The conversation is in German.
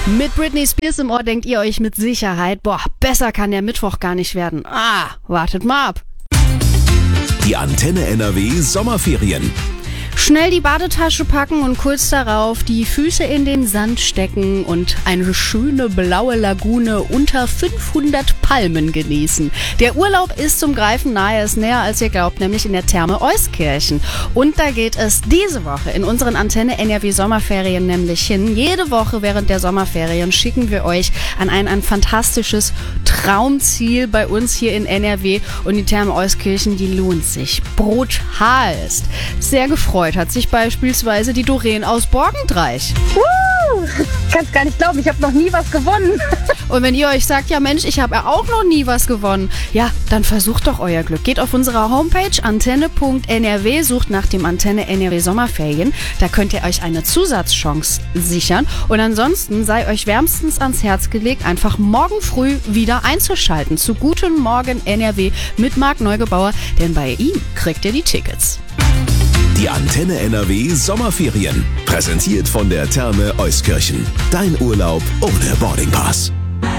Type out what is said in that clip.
Mit Britney Spears im Ohr denkt ihr euch mit Sicherheit, boah, besser kann der Mittwoch gar nicht werden. Wartet mal ab. Die Antenne NRW Sommerferien. Schnell die Badetasche packen und kurz darauf die Füße in den Sand stecken und eine schöne blaue Lagune unter 500 Palmen genießen. Der Urlaub ist zum Greifen nahe, ist näher als ihr glaubt, nämlich in der Therme Euskirchen. Und da geht es diese Woche in unseren Antenne NRW Sommerferien nämlich hin. Jede Woche während der Sommerferien schicken wir euch an ein fantastisches Traumziel bei uns hier in NRW. Und die Therme Euskirchen, die lohnt sich brutalst. Sehr gefreut hat sich beispielsweise die Doreen aus Borgendreich. Kannst gar nicht glauben, ich habe noch nie was gewonnen. Und wenn ihr euch sagt, ja Mensch, ich habe ja auch noch nie was gewonnen, ja, dann versucht doch euer Glück. Geht auf unserer Homepage antenne.nrw, sucht nach dem Antenne NRW Sommerferien. Da könnt ihr euch eine Zusatzchance sichern. Und ansonsten sei euch wärmstens ans Herz gelegt, einfach morgen früh wieder einzuschalten zu Guten Morgen NRW mit Marc Neugebauer, denn bei ihm kriegt ihr die Tickets. Die Antenne NRW Sommerferien. Präsentiert von der Therme Euskirchen. Dein Urlaub ohne Boardingpass.